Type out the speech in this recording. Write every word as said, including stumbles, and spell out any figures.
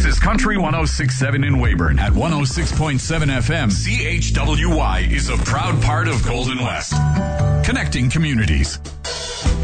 This is Country one oh six point seven in Weyburn. At one oh six point seven F M, C H W Y is a proud part of Golden West. Connecting communities.